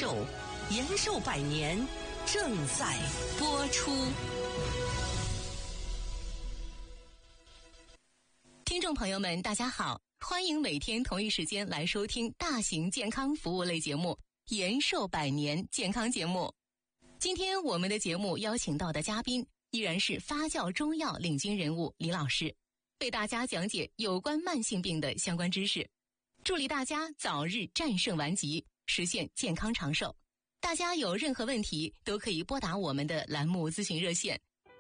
寿，延寿百年，正在播出。 听众朋友们，大家好，欢迎每天同一时间来收听大型健康服务类节目《延寿百年健康节目》。今天我们的节目邀请到的嘉宾依然是发酵中药领军人物李老师，为大家讲解有关慢性病的相关知识，助力大家早日战胜顽疾，实现健康长寿。大家有任何问题都可以拨打我们的栏目咨询热线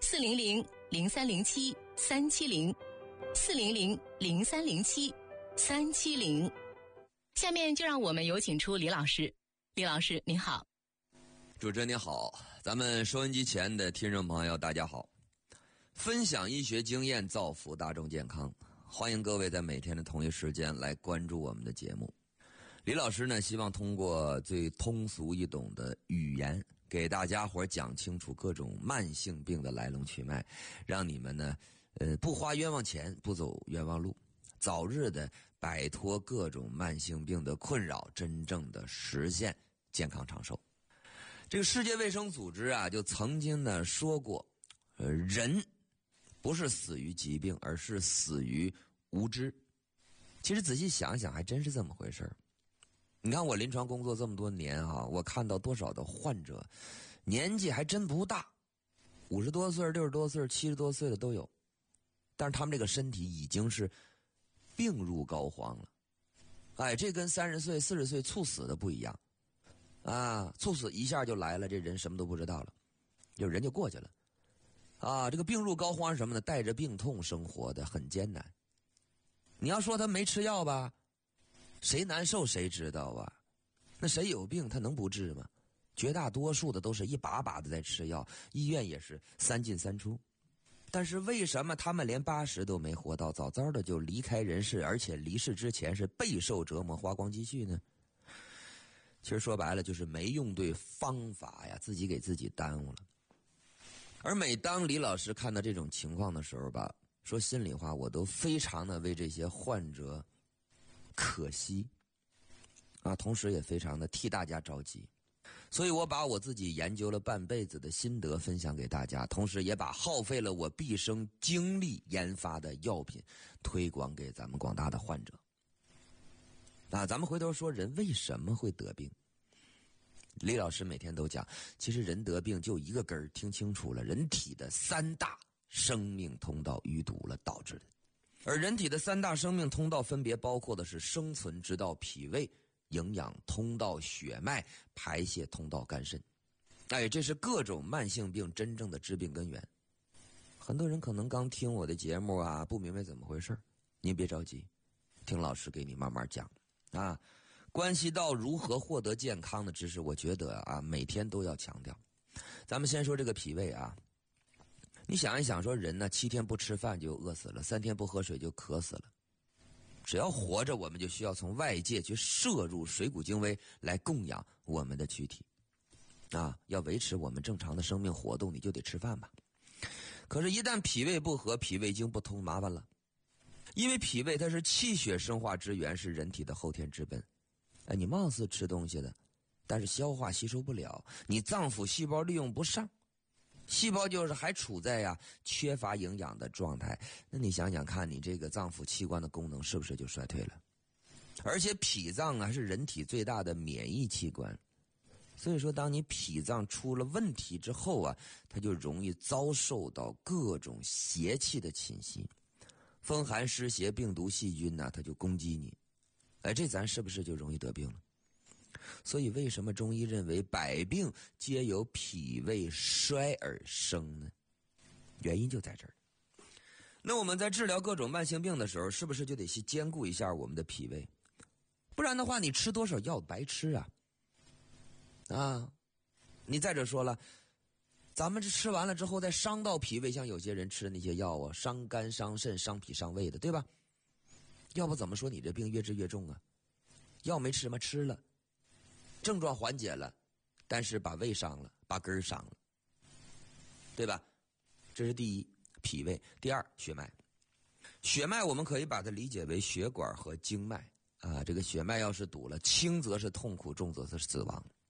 400-0307-370，400-0307-370。下面就让我们有请出李老师。李老师您好。 主持人您好，咱们收音机前的听众朋友大家好，分享医学经验，造福大众健康，欢迎各位在每天的同一时间来关注我们的节目。李老师呢，希望通过最通俗易懂的语言，给大家伙讲清楚各种慢性病的来龙去脉，让你们呢，不花冤枉钱，不走冤枉路，早日的摆脱各种慢性病的困扰，真正的实现健康长寿。这个世界卫生组织啊，就曾经呢说过，人不是死于疾病，而是死于无知。其实仔细想想，还真是这么回事儿。你看我临床工作这么多年啊，我看到多少的患者，年纪还真不大，50多岁、60多岁、70多岁的都有，但是他们这个身体已经是病入膏肓了。哎，这跟30岁、40岁猝死的不一样。啊，猝死一下就来了，这人什么都不知道了，就人就过去了。啊，这个病入膏肓是什么呢？带着病痛生活的很艰难。你要说他没吃药吧，谁难受谁知道啊？那谁有病他能不治吗？绝大多数的都是一把把的在吃药，医院也是3进3出。但是为什么他们连80都没活到，早早的就离开人世，而且离世之前是备受折磨，花光积蓄呢？其实说白了就是没用对方法呀，自己给自己耽误了。而每当李老师看到这种情况的时候吧，说心里话，我都非常的为这些患者可惜啊，同时也非常的替大家着急。所以我把我自己研究了半辈子的心得分享给大家，同时也把耗费了我毕生精力研发的药品推广给咱们广大的患者。啊，咱们回头说人为什么会得病。李老师每天都讲，其实人得病就一个根儿，听清楚了，人体的3大生命通道淤堵了导致的。而人体的3大生命通道分别包括的是生存之道脾胃、营养通道血脉、排泄通道肝肾。哎，这是各种慢性病真正的致病根源。很多人可能刚听我的节目啊，不明白怎么回事，您别着急，听老师给你慢慢讲啊。关系到如何获得健康的知识，我觉得啊，每天都要强调。咱们先说这个脾胃啊，你想一想，说人呢7天不吃饭就饿死了，3天不喝水就渴死了。只要活着，我们就需要从外界去摄入水谷精微来供养我们的躯体啊，要维持我们正常的生命活动，你就得吃饭吧。可是一旦脾胃不和，脾胃经不通，麻烦了。因为脾胃它是气血生化之源，是人体的后天之本。哎，你貌似吃东西的，但是消化吸收不了，你脏腑细胞利用不上，细胞就是还处在缺乏营养的状态。那你想想看，你这个脏腑器官的功能是不是就衰退了？而且脾脏啊是人体最大的免疫器官，所以说当你脾脏出了问题之后啊，它就容易遭受到各种邪气的侵袭，风寒湿邪病毒细菌呢，它就攻击你。哎，这咱是不是就容易得病了？所以为什么中医认为百病皆由脾胃衰而生呢？原因就在这儿。那我们在治疗各种慢性病的时候，是不是就得去兼顾一下我们的脾胃？不然的话，你吃多少药白吃啊！啊，你再者说了，咱们这吃完了之后再伤到脾胃，像有些人吃那些药啊，伤肝伤肾伤脾伤胃的，对吧？要不怎么说你这病越治越重啊？药没吃吗？吃了，症状缓解了，但是把胃伤了，把根儿伤了，对吧？这是第一，脾胃。第二，血脉。血脉我们可以把它理解为血管和经脉啊。这个血脉要是堵了，轻则是痛苦，重则是死亡。